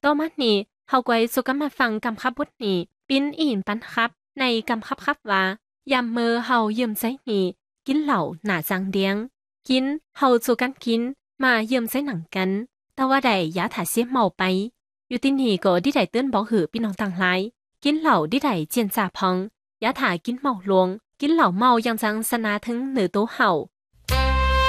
ต่อมานี้เฮาก็สุกันมาฟังกำคับบทนี้ปิ้นอีนปันครับในกำคับว่ายามมือเฮายืมใช้นี้กินเหล่าหนาจังเดียงกินเฮาสู่กันกินมายืมใช้หนังกันแต่ว่าใดยาถาเสียเมาไปอยู่ที่นี่ก็ที่ใดเตือนบอกหือพี่น้องต่างหลายกินเหล่าที่ใดเจียนจ่าพองยาถากินเมาลวงกินเหล่าเมายังจังสนาถึงเหนือโตเฮา